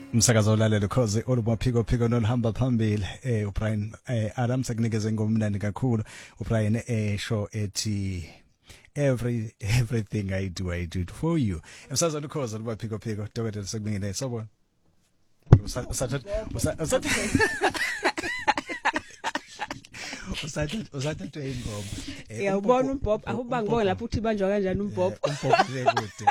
Umsakazo olalela cause olumaphiko phiko nolihamba phambili uBrian Adams akunikeze ngomnandi kakhulu uBrian show ethi everything I do it for you. Umsakazo lokhoze olumaphiko phiko Dr. Sekubingile sobona. Usathatha ingoma. Uyabona uMbob akuba ngibona lapho uthi banjwa kanjani uMbob. uMbob lekude.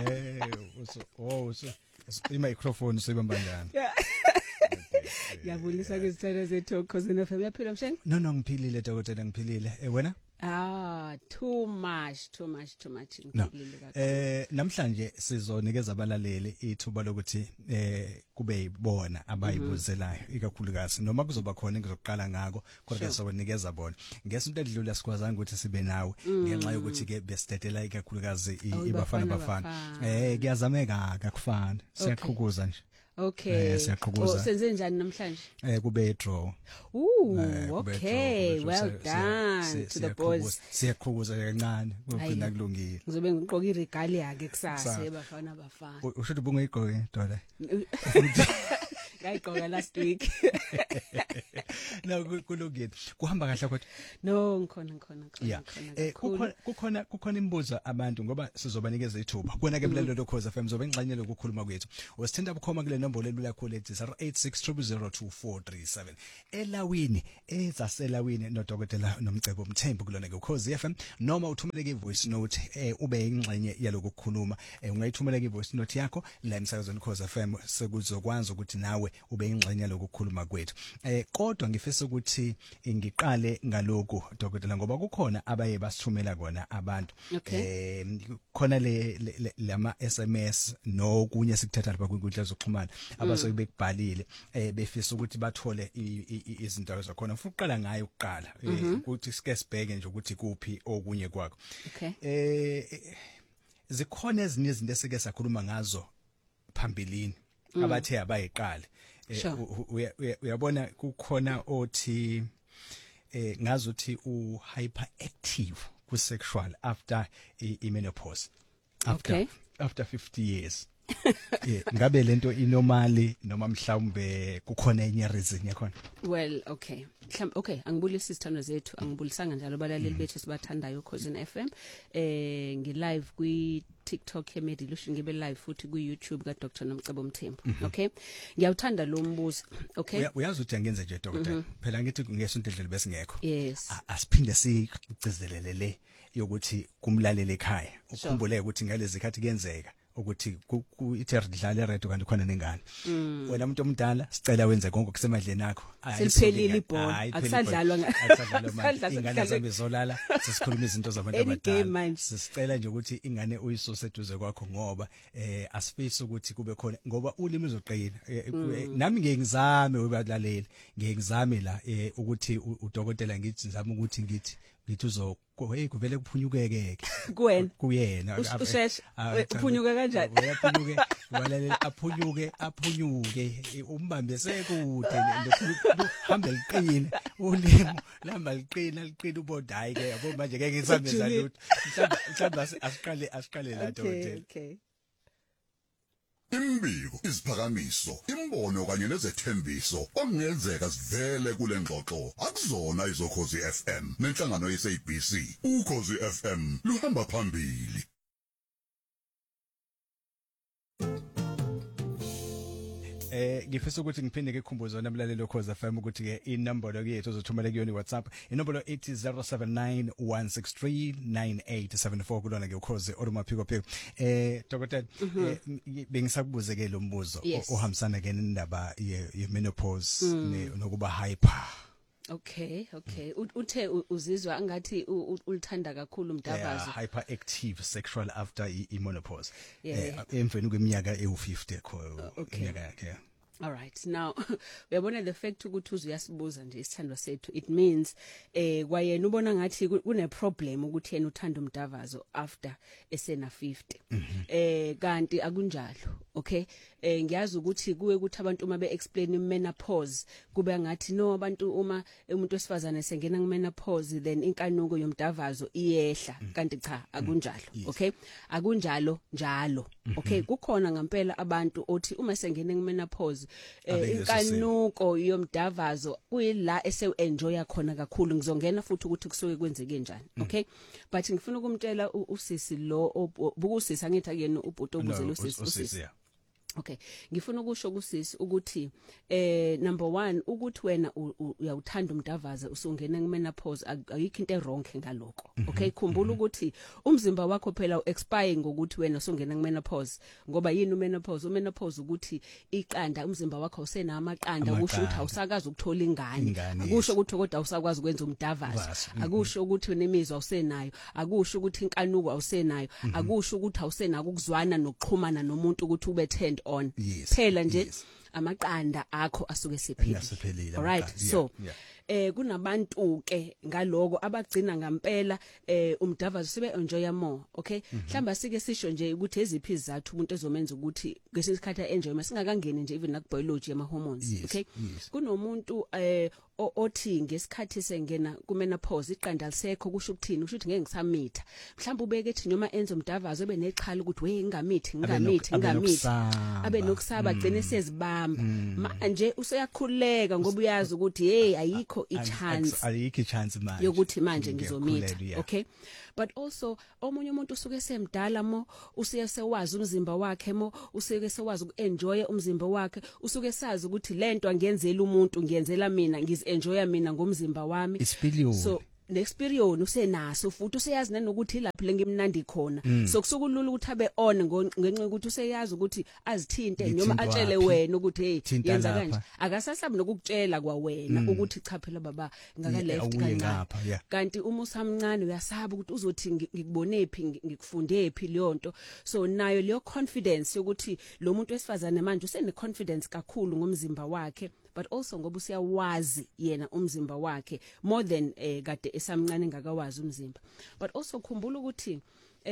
I-microphone sibamba njani? Ngiyabulisa kwizithelo zethu cause FM yaphila msheni? No ngiphilile Dr. ngiphilile. Wena? Too much. No. Namhlanje sizonikeza abalaleli ithuba lokuthi kube yibona abayibuzelayo ikakhulukazi noma kuzoba khona engizoqala ngako kodwa sokunikeza bona. Ngesinto edlula sikwazanga ukuthi sibe nawe ngenxa yokuthi ke besithetela ikakhulukazi ibafana. Kuyazameka akufani. Siyaqhukuza nje. Okay. Senze njani namhlanje? Kube draw. Okay. Well done to the boys. Siyaqhukuza kancane kuphina kulungile. Ngizobe ngiqoka iregalia ke kusasa ebafana. Usho ukuthi bungayiqoke dola. Ngayiqoka last week. No kulungile. Kuhamba kahle kodwa? No ngikhona. Yeah. Kukhona imibuzo abantu ngoba sizobanikeza ithuba. Kuona ke mlalelo lokhoza FM zobe ngxanye lokukhuluma kwethu. Usithinta bukhoma kule nombolo elula khulu ethi 0860024437. Elawini ezaselawini noDokotela Nomcebo Mthembu kulona ke ukhozi FM noma uthumele ke voice note ube ingxenye yaloku kukhuluma ungayithumela ke voice note yakho la emsakazweni ukhozi FM sekuzokwazi ukuthi nawe ube ingxenye yaloku kukhuluma kwethu. Kodwa ngifisa ukuthi ngiqale ngalokho Dokotela ngoba kukhona abaye basithumela kona abantu. Khona lama SMS no kunye sikuthatha lapha kwinkundla zokuxhumana abasoke bekubhalile befisa ukuthi bathole izinto zakhona. Ufuna uqala ngayo ukuqala ukuthi sike sibheke nje ukuthi kuphi okunye kwakho. Zikhona ezinye izinto esike sakhuluma ngazo phambilini abathe abayiqala. Uyabona kukhona othi ngazuthi hyperactive ku sexual after menopause after 50 years. Ngabe lento inormally noma mhlawumbe kukhona enye reason yakhona? Well, okay angibulisa isithando zethu angibulisanga njalo balaleli bethu sibathandayo Khosini FM ngi-live kwi TikTok eMedilution ngibe live futhi ku YouTube ka Dr. Nomcebo Mthembu. Ngiyawuthanda lo mbuzo. Uyazi ukuthi angenze nje Dr. Phela ngithi ngesonto endlela besingekho. Yes. Asiphinde sigcizelele yokuthi kumlalele ekhaya. Ukhumbule ukuthi ngalezi zikhathi kuyenzeka ukuthi ithi dlala radio kanti khona nengane. Wena umuntu omdala sicela wenze konke kusemadleni akho. Seliphelile ibhola. Akusadlalwa ingane zabe zolala sesikhuluma izinto zabantu abadala. Sicela nje ukuthi ingane uyisose eduze kwakho ngoba asifisi ukuthi kube khona ngoba ulimi uzoqina. Nami ngeke ngizame webalaleli ngeke ngizame la ukuthi uDokotela ngithi ngizama ukuthi ngithi kuvele kuphunyukeke kuyena usheshe uphunyuka kanjani aphunyuke umbambe sekude hamba liqine ulimo lamba liqina ubona hayi ke yabo manje ngeke ngisameza lutho mhlawumbe asiqale la Dokotela. Imbiko, isiphakamiso, imbono kanye nezethembiso okungenzeka sivele kule ngxoxo akuzona izokhozi FM nenhlangano yeSABC. Ukhozi FM luhamba phambili. Ngifisa ukuthi ngiphinde ngikukhumbuze namlalelo Khoza FM ukuthi ke inombolo yethu ozothumela kuyona WhatsApp inombolo 807916398874 kulona ke ukhoze olumaphiko phiko. Dokotela bengisakubuze ke lo mbuzo ohambisana ke nendaba ye menopause nokuba hyper. Okay. Uthe uzizwa angathi ulithanda kakhulu umdabazo. Hyperactive sexual after menopause. Emveni kweminyaka e50 iminyaka yakhe. All right. Now, uyabona the fact ukuthi uzuyasibuza nje isithandwa sethu, it means kwayena ubona ngathi kune problem ukuthi yena uthanda umdavazo after esena 50. Kanti akunjalo. Okay? Ngiyazi ukuthi kuwe ukuthi abantu uma beexplain menopause kube ngathi no abantu uma umuntu wesifazane sengena kumenopause then inkanuko yomdavazo iyehla, kanti cha akunjalo. Okay? Akunjalo njalo. Okay? Kukhona ngempela abantu othi uma sengena kumenopause inkanuko yomdavazo kuyila ese enjoya khona kakhulu. Ngizongena futhi ukuthi kusuke kwenzeke njani. Okay? But ngifuna ukumtshela usisi lo bukusisi angithi akuyena ubhuti obuzela usisi. Okay, ngifuna ukusho kusisi ukuthi number 1 ukuthi wena uyawuthanda umdavaza usungena kumenopause ayikho into wrong ngaloko. Okay, khumbula ukuthi umzimba wakho phela u-expire ngokuthi wena usungena kumenopause. Ngoba yini umenopause ukuthi iqanda umzimba wakho usena amaqanda ukusho ukuthi awusakazi ukuthola ingane. Akusho ukuthi kodwa awusakwazi ukwenza umdavaza. Akusho ukuthi unemizwa awusenayo. Akusho ukuthi inkanuko awusenayo. Akusho ukuthi awusenako ukuzwana nokuxhumana nomuntu ukuthi ube tend on. Phela nje amaqanda akho asuke sephelile. All right, so kunabantu ke ngaloko abagcina ngempela umdavazo sibe enjoy more. Okay, mhlamba sike sisho nje ukuthi eziphi izathu umuntu ezomenza ukuthi ngesikhathi enjoy masingakangeni nje even na biology ama hormones. Okay, kunomuntu othi ngesikhathi sengena kumenopause iqanda lisekho kusho ukuthini, kusho ukuthi ngeke ngisamitha. Mhlamba ubeke ethi noma enza umdavazo ebe neqhala ukuthi we ngamithi abe nokusaba gcine sezibamba. Manje useyakhuleka ngoba uyazi ukuthi hey ayikho i-chance manje yokuthi manje ngizomitha. Okay, but also omunye umuntu usuke semdala mo usuke sewazi umzimba wakhe mo usuke sewazi ukuenjoy umzimba wakhe, usuke sazi ukuthi lento angiyenzela umuntu ngiyenzela mina enjoy mina ngomzimba wami. So nexperience usenaso futhi useyazi nanokuthi lapho lengimnandi khona. So kusukulula ukuthi abe on ngenxa ukuthi useyazi ukuthi azithinte noma atshele wena ukuthi hey yenza kanje. Akasasabi nokukutshela kwa wena ukuthi cha phela baba ngaka left kancane. Kanti uma usamncane uyasaba ukuthi uzothi ngikubonephi ngikufundephi leyo nto. So nayo leyo confidence yokuthi lo muntu wesifazane manje usene confidence kakhulu ngomzimba wakhe. But also ngoba usiyawazi yena umzimba wakhe more than kade esamncane ngakawazi umzimba. But also khumbula ukuthi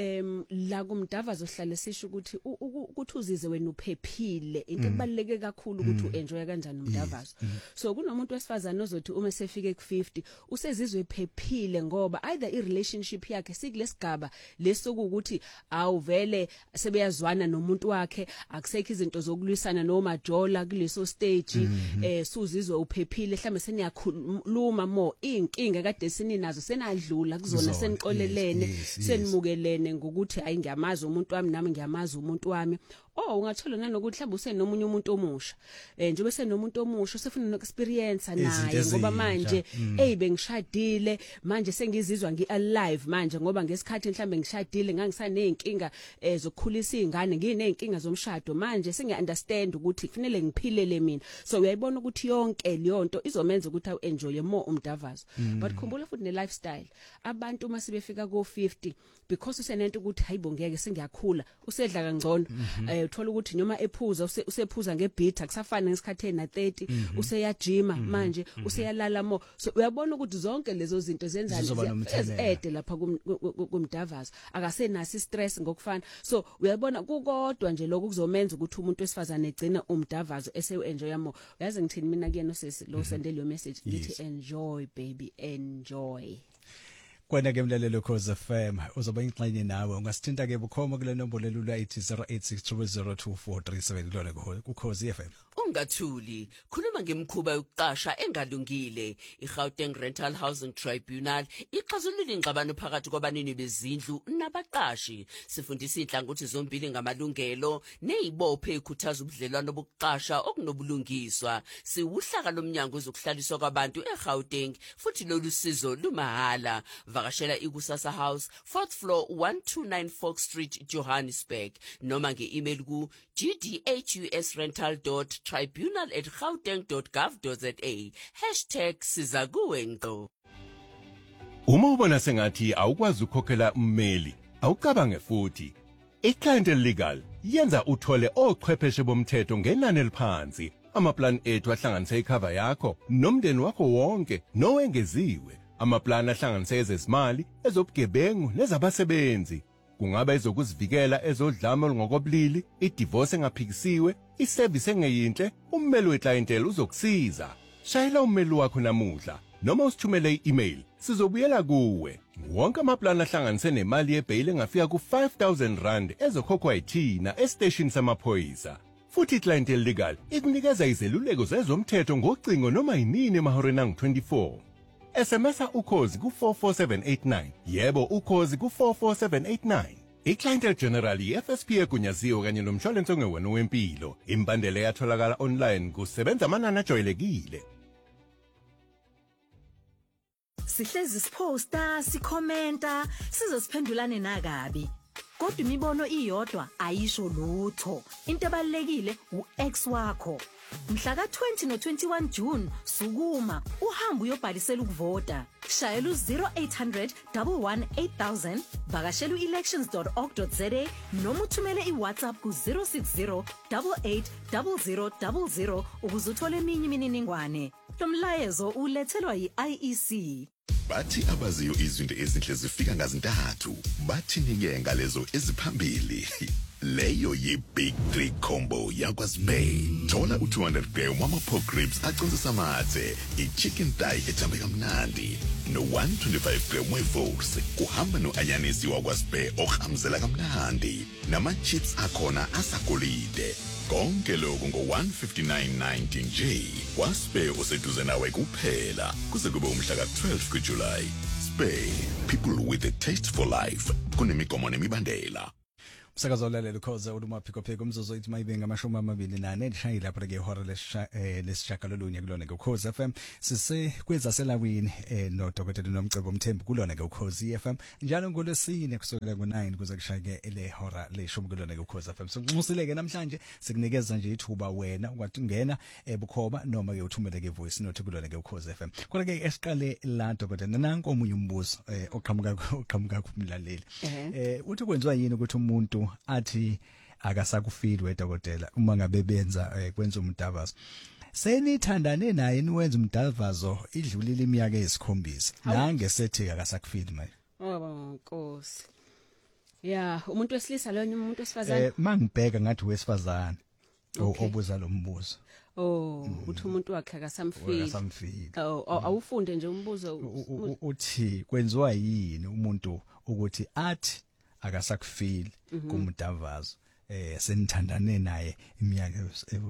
la kumdavazo hlale sisho ukuthi ukuthi uzize wena uphephile into ebaluleke kakhulu ukuthi uenjoy kanjani umdavazo. So kunomuntu wesifazane ozothi uma sefike ku50 usezizwe ephephile ngoba either i relationship yakhe sikulesigaba lesokuthi awuvele sebeyazwana nomuntu wakhe, akusekho izinto zokulwisana nomajola kuleso stage. Suzizwe uphephile mhlambe seniyakhuluma more inkinga kade sininazo senadlula kuzona senixolelene senimukelene ngokuthi ayingiyamazi umuntu wami nami ngiyamazi umuntu wami. Ungathola nanokuthi mhlawumbe usenomunye umuntu omusha njengoba senomuntu omusha usefuna no-experience naye ngoba manje bengishadile manje sengizizwa ngi-alive manje ngoba ngesikhathi mhlawumbe ngishadile ngangisaney'nkinga zokukhulisa iy'ngane nginey'nkinga zomshado manje sengiya-understand ukuthi kufanele ngiphilele mina. So uyayibona ukuthi yonke leyo nto izomenza ukuthi awu-enjoye more umdavazo. But khumbula futhi ne-lifestyle abantu uma sebefika ko-50 because usenento ukuthi hayibo ngeke sengiyakhula usedla kangcono. Uthola ukuthi noma ephuza usephuza ngebhitha kusafana ngesikhathi na 30 useyajima manje useyalala mo. So uyabona ukuthi zonke lezo zinto zenzani ezede lapha kumdavazo akasenasi stress ngokufana. So uyabona kukodwa nje lokho kuzomenza ukuthi umuntu wesifazane egcina umdavazo enjoy mo. Uyazi ngithini mina kuyena sesi lo sendele yo message ngithi enjoy baby enjoy. Kwena ke mlalelo Khosi FM uzoba ingxenye nawe ungasithinta ke bukhoma kule nombolo lelu 8086002437 kulona ku Khosi FM. Ungathuli khuluma ngemkhuba yokuqasha engalungile. iGauteng Rental Housing Tribunal ixazulula ingxabano phakathi kwabanini bezindlu nabaqashi. Sifundisa inhlangothi zombili ngamalungelo nezibopho ezikhuthaza ubudlelwano bokuqasha okunobulungiswa. Siwuhlaka lomnyango ozokuhlaliswa kwabantu eGauteng futhi lolu sizo lumahala. Vakashela ikusasa House 4th floor 129 Fox Street Johannesburg noma nge-email ku gdhusrental.tribunal@gauteng.gov.za #sizakuwe. Uma ubona sengathi awukwazi ukukhokhela ummeli awucabange futhi iClient Legal yenza uthole ochwepheshe bomthetho ngenani eliphansi Amaplan ethu ahlanganise icover yakho nomndeni wakho wonke nowengeziwe. Amaplan ahlanganise ezezimali, ezobugebengu nezabasebenzi. Kungaba ezokuzivikela ezodlame olungokobulili, idivorce engaphikisiwe, iservice engeyinhle, ummeli weclientele uzokusiza. Shayela ummeli wakho namuhla noma usithumele i-email, sizobuyela kuwe. Wonke amaplan ahlanganise nemali yebail engafika ku-R5,000 rand ezokhokhwa yithina estation samaphoyisa. Futhi iclientele legal ikunikeza izeluleko zezomthetho ngocingo noma yinini emahoreni angu-24. SMS ukhozi ku44789. Yebo ukhozi ku44789. Iclientele General FSP egunyaziwe kanye nomshwalense ongewena wempilo. Imbandela yatholakala online kusebenza amanani ajwayelekile. Sihlezi siposta, sikhomenta, sizosiphendulane nakabi. Kodwa imibono iyodwa ayisho lutho. Into ebalekile uX wakho. Mhla ka-20 no-21 June sukuma uhamba uyobhalisela ukuvota. Shayela u-0800 118 vakashela u-elections.org.za noma uthumele iWhatsApp ku-060 880000 ukuze uthole eminye imininingwane. Lo mlayezo ulethelwa yi-IEC. Bathi abaziyo izinto ezinhle zifika ngazintathu. Bathi-ke ngalezo eziphambili. Leyo yi-Big 3 combo yakwaSpay. Thola u200 gram wama-pork ribs aconsisa amathe, i-chicken thigh ethambe kamnandi, no-125 gram we-force. Kuhamba no-anyanisi wakwaSpay ohamzela kamnandi, nama-chips akhona asagolide. Konke lokhu ngo-159.90 nje. KwaSpay useduze nawe kuphela kuze kube umhla ka-12 kuJulayi. Spay, people with a taste for life. Kunemigomo nemibandela. Sakazolalela ukhoza uluma phiko phiko umzuzu ithi mayibenga 24 lishayi lapha ke ihora lesishagalolunye kulona ke ukhozi FM sise kweza selawini no Dr. Nomcebo Mthembu kulona ke ukhozi FM njalo ngolesine kusukela ku9 kuze kushayeke ele hora leshumi kulona ke ukhozi FM sonxusileke namhlanje sikunikeza nje ithuba wena ukwathi ungena ebukhoma noma ke uthumele ke voice note kulona ke ukhozi FM kodwa ke esiqale la Dr. nanko omunye umbuzo oqhamuka kumlaleli uthi kwenziwa yini ukuthi umuntu athi akasakufili wedokotela uma ngabe benza kwenza umdavazo senithandane naye niwenza umdavazo idlulile iminyaka eyisikhombisa nange sethi akasakufili manje Nkosi umuntu wesilisa lo umuntu wesifazane mangibheka ngathi wesifazane obuza lo mbuzo uthi umuntu wakhe akasamfili awufunde nje umbuzo uthi kwenziwa yini umuntu ukuthi athi akasakufili kumdavazo senithandane naye iminyaka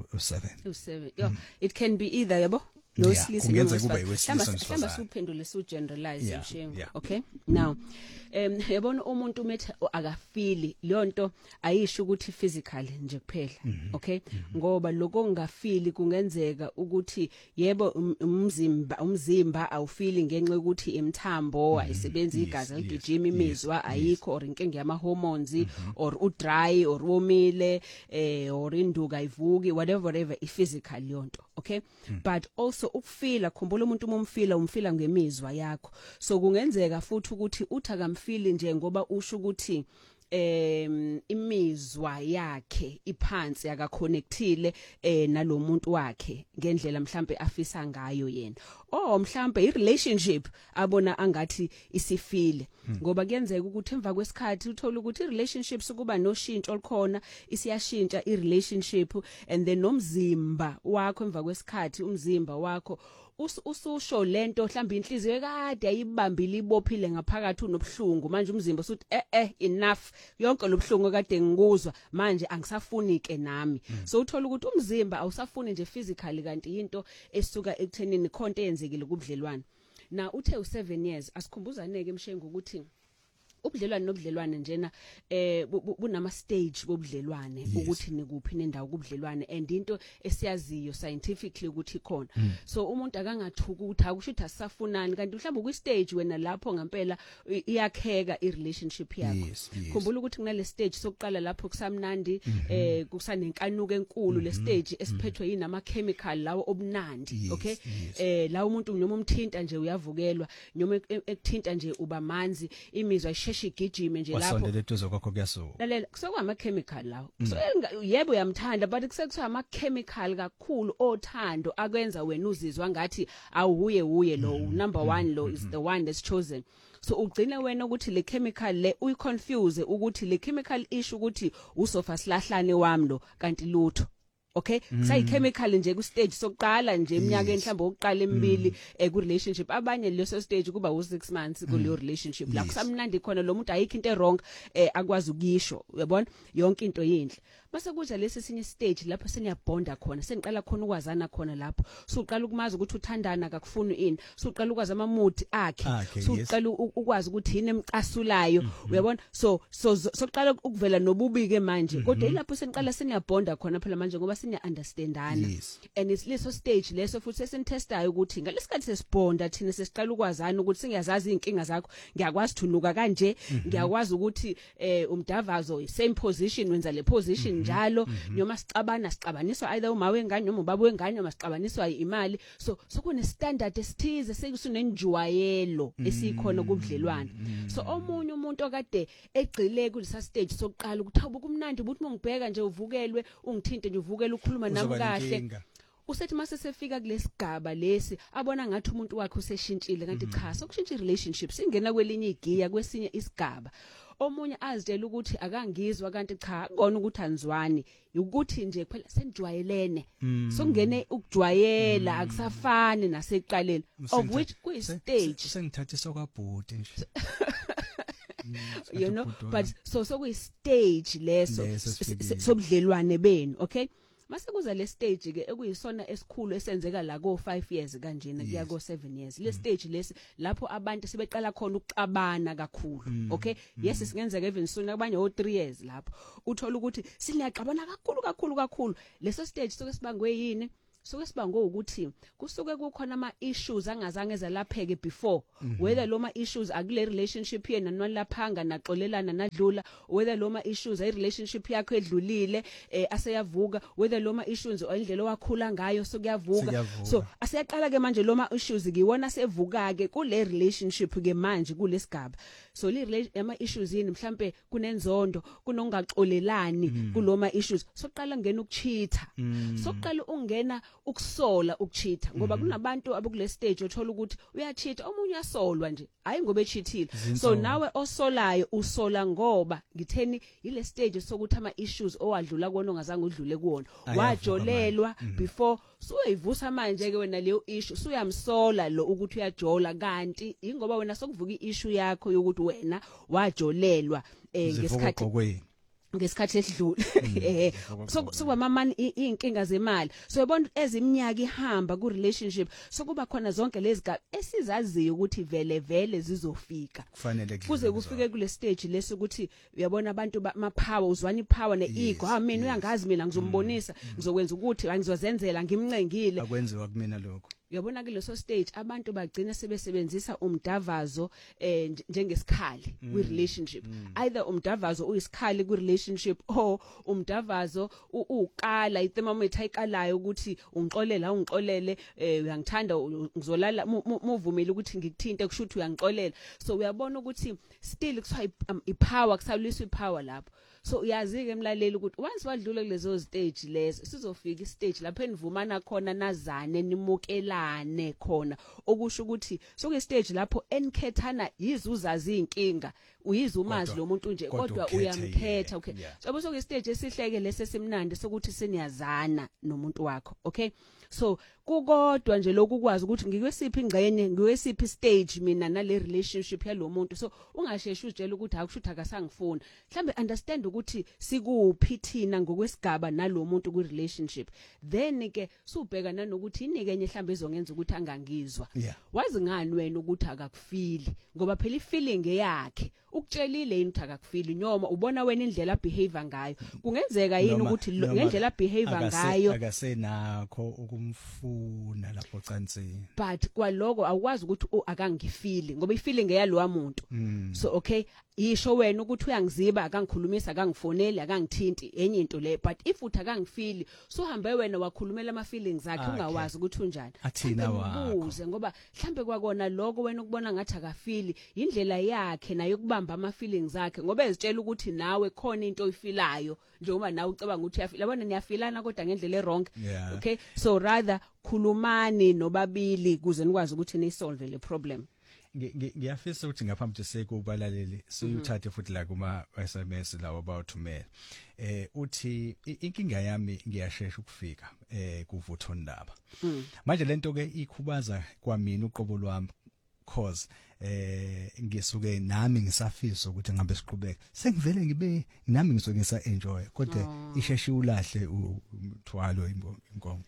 u7 it can be either yabo no silisa kungenza kube wesilisa mhlamba suphendule su generalize mshengo okay now yabona umuntu umethe akafili lonto ayisho ukuthi physically nje kuphela okay ngoba lokho ngafili kungenzeka ukuthi yebo umzimba awufili ngenxa ukuthi imthambo ayisebenzi igazi ligijima imizwa ayikho or inkinga yama hormones or udry or womile or induka ivuki whatever i-physical yonto okay but also ukufila khumbula umuntu umfila ngemizwa yakho so kungenzeka futhi ukuthi uthakamfili nje ngoba usho ukuthi imizwa yakhe iphansi yakaconnectile nalomuntu wakhe ngendlela mhlambe afisa ngayo yena mhlambe irelationship abona angathi isifile ngoba kuyenzeka ukuthi emva kwesikhathi uthola ukuthi irelationship sokuba noshintsho olukhona isiyashintsha irelationship and then nomzimba wakho emva kwesikhathi umzimba wakho ususho lento mhlawumbe inhliziyo kade ayibambile ibophile ngaphakathi unobhlungu manje umzimba usuthi enough yonke lobhlungu kade ngikuzwa manje angisafuni ke nami so uthola ukuthi umzimba awusafuni nje physically kanti into esuka ekuthenini khonto eyenzekile kubudlelwane na uthe u7 years asikhumbuzaneke emshengo ukuthi ubudlelwane nobudlelwane njena bunama stage bobudlelwane ukuthi nikuphi nendawo kubudlelwane and into esiyaziyo scientifically ukuthi khona so umuntu akangathuka ukuthi akusho ukuthi asisafunani kanti mhlawumbe ku stage wena lapho ngempela iyakheka i relationship yakho khumbula ukuthi kunale stage sokuqala lapho kusamnandi kusanenkanuko enkulu le stage esiphethwe yinama chemical lawo obunandi okay la umuntu noma umthinta nje uyavukelwa noma ekuthinta nje uba manzi imizwa isheshe igijime nje lapho wasondela eduze kwakho kuyasuka lalela kusokuma chemical lawo so yebo uyamthanda but kusekuthiwa ama chemical kakhulu othando akwenza wena uzizwa ngathi awuye lo number 1 lo is the one that's chosen so ugcina wena ukuthi le chemical le uyiconfuse ukuthi le chemical issue ukuthi usofa silahlane wami lo kanti lutho okay sayi chemical nje ku stage sokuqala nje eminyaka mhlawumbe oqala emibili ku relationship abanye leso stage kuba u6 months ku leyo relationship la kusamnandi khona lo muntu ayikho into wrong akwazi ukuyisho uyabona yonke into yinhle base kuja lesi sinye stage lapho seniyabonda khona seniqala khona ukwazana khona lapho so uqala ukumazi ukuthi uthandana akakufuni ini so uqala ukwazi amamood akhe so uqala ukwazi ukuthi yini emcasulayo uyabona so soqala ukuvela nobubi ke manje kodwa ilapho seniqala seniyabonda khona phela manje ngoba understandana and it's leso stage leso futhi sesintestayo ukuthi ngalesikhathi sesibonda thina sesiqala ukwazana ukuthi singiyazazi inkinga zakho ngiyakwazi thunuka kanje ngiyakwazi ukuthi umdavazo same position wenza le position njalo noma sicabaniswa either uma wengane noma ubaba wengane noma sicabaniswa imali so kune standard esithize sekusunenjwayelo esikhona kubudlelwane so omunye umuntu okade egcile kulesa stage sokuqala ukuthi awubuka umnandi ukuthi mongibheka nje uvukelwe ungithinte nje uvukele ukhuluma nami kahle usethi mase sefika kulesigaba lesi abona ngathi umuntu wakhe useshintshile kanti cha sokushintsha relationship singena kwelinye igiya kwesinye isigaba omunye azitshela ukuthi akangizwa kanti cha ngona ukuthi anzwani ukuthi nje phela senijwayelene sokungene ukujwayela akusafani naseqaleni of which kuyi stage sengithathe sokwabhuti nje you know but so kuyi stage leso sobudlelwane benu okay mase kuza le stage ke ekuyisona esikhulu esenzeka la ko 5 years kanjena kuya ko 7 years le stage lesi lapho abantu sebeqala khona ukucabana kakhulu okay yes singenzeka even soon abanye o 3 years lapho uthola ukuthi siliyaqabana kakhulu leso stage soke sibangwe yini soke sibangwe ukuthi kusuke kukhona ama issues angazange zalapheke before whether loma issues akule relationship yena nolaphanga naxolelana nadlula whether loma issues ay relationship yakho edlulile aseyavuka whether loma issues indlela wakhula ngayo sokuyavuka so aseyaqala ke manje loma issues ngiwona sevuka ke kule relationship ke manje kulesigaba so le ama issues yini mhlambe kunenzondo kunongaxolelani kuloma issues soqala ngena ukucheata soqala ungena ukusola ukucheata ngoba kunabantu abukule stage othola ukuthi uyacheata omunye uyasolwa nje hayi ngoba echeatile so nawe osolayo usola ngoba ngitheni ile stage sokuthi ama issues owadlula kona ongazange udlule kuona wajolelwa before suyivusa manje ke wena leyo issue suyamsola lo ukuthi uyajola kanti ingoba wena sokuvuka iissue yakho yokuthi wena wajolelwa ngesikhathi esidlule sokuba mamani inkinga zemali so yabona eziminyaka ihamba ku relationship sokuba khona zonke lezi gaba esizaziyo ukuthi vele zizofika kufanele kuze kufike kule stage lesi ukuthi uyabona abantu ma power uzwana ipower neego mina uyangazi mina ngizombonisa ngizokwenza ukuthi angizozenzela ngimncengile akwenziwa kumina lokho uyabona ke leso stage abantu bagcina sebesebenzisa umdavazo njengesikhali kwi relationship either umdavazo uyisikhali kwi relationship or umdavazo uqala ithermometer ayikalayo ukuthi ungixolele uyangithanda ngizolala muvumile ukuthi ngikuthinte kushuthi uyangixolela so uyabona ukuthi still kuthiwa ipower kusawuliswa ipower lapho so uyazi ke emlaleli ukuthi once wadlula kulezo stage lezo sizofika istage lapho enivumana khona nazane nimukelane khona okusho ukuthi soke stage lapho enkhethana yizuzazi inkinga uyizumazi lo muntu nje kodwa uyamkhetha okay so soke stage esihleke lesesimnandi sokuthi seniyazana nomuntu wakho okay so kukodwa nje lokukwazi ukuthi ngikwesiphi ingxenye ngikwesiphi stage mina nale relationship yalomuntu so ungasheshi ujela ukuthi akushuthi akasangifuni mhlambe understand ukuthi sikuphi thina ngokwesigaba nalomuntu ku relationship then ke subheka nanokuthi inikenye mhlambe izongenza ukuthi angangizwa wazi ngani wena ukuthi akakufili ngoba phela ifeeling yakhe ukutshelile yini ukuthi akakufili noma ubona wena indlela behavior ngayo kungenzeka yini ukuthi ngendlela behavior ngayo akasenakho ukumfuna lapho cansini but kwaloko awukwazi ukuthi akangifili ngoba ifeeling eyalowa muntu so okay yisho wena ukuthi uyangiziba akangikhulumisa akangifoneli akangithinti enye into le but if uthi akangifili so hambe wena wakhulumela ama feelings akhe ungawazi ukuthi unjani athina wakho ubuze ngoba mhlambe kwakona lokho wena ukubona ngathi akafili indlela yakhe nayo ukubamba ama feelings akhe ngoba ezitshela ukuthi nawe khona into oyifilayo njengoba nawe ucabanga ukuthi uyafila yabona niyafilana kodwa ngendlela errong okay so rather khulumani nobabili kuze nikwazi ukuthi ni solve le problem. Ngiyafisa ukuthi ngaphambi nje sekubalaleli suyuthathe futhi la kuma SMS lawo about mail uthi inkinga yami ngiyashesha ukufika kuvutho ndaba manje lento ke ikhubaza kwamina uqobo lwami cause ngisuke nami ngisafisa ukuthi ngihambe siqhubeka sengivele ngibe nami ngisuke ngisa enjoy kodwa isheshe ulahle umthwalo inkomo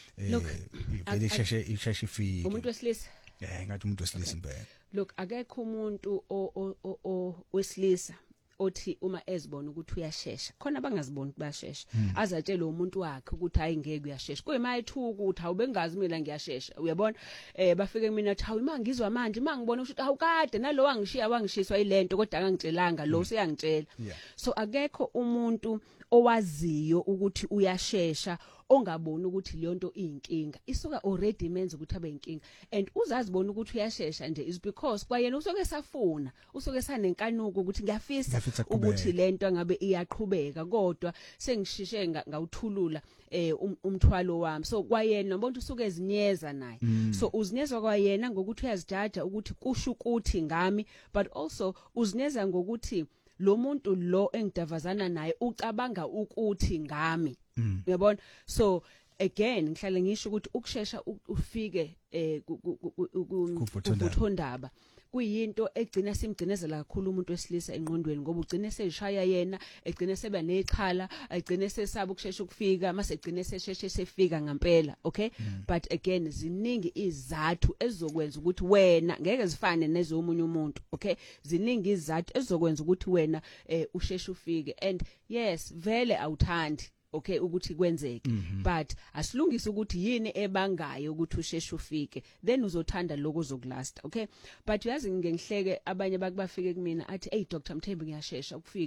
vele isheshe ifike umuntu wesilisa ngathi umuntu wesilisa impela. Look akekho umuntu wesilisa othi uma ezibona ukuthi uyashesha khona bangaziboni bayashesha azatshela umuntu wakhe ukuthi hayi ngeke uyashesha kuyimayithuka ukuthi awubengazi mina ngiyashesha uyabona bafike mina athi hawu mangizwa manje mangibona ukuthi awukade nalo wangishiswa ilento kodwa angangitshelanga lo seyangitshela so akekho umuntu owaziyo ukuthi uyashesha ongaboni ukuthi leyo nto iyinkinga isuka already menza ukuthi abe inkinga and uzazibona ukuthi uyashesha nje is because kwayena usoke safuna usoke sanenkanuko ukuthi ngiyafisa ukuthi lento ngabe iyaqhubeka kodwa sengishishe ngawuthulula umthwalo wami so kwayena nobona usuke ezinyeza naye so uzinyezwa kwayena ngokuthi uyazijaja ukuthi kusho ukuthi ngami but also uzinyeza ngokuthi lo muntu lo engidavazana naye ucabanga ukuthi ngami uyabona so again ngihlale ngisho ukuthi ukushesha ufike kuvuthondaba kuyinto egcina simgcinezela kakhulu umuntu wesilisa engqondweni ngoba ugcine seshaya yena egcine seba nexhala egcine sesaba ukushesha ukufika mase egcine sesheshe sefika ngempela okay but again ziningi izathu ezokwenza ukuthi wena ngeke zifane nezomunye umuntu okay ziningi izathu ezokwenza ukuthi wena usheshe ufike and yes vele awuthandi okay ukuthi kwenzeke but asilungise ukuthi yini ebangayo ukuthi usheshe ufike then uzothanda lokho zokulasta okay but uyazi ngenhleke abanye bakubafike kumina athi hey Dr Mthembu ngiyashesha ukufika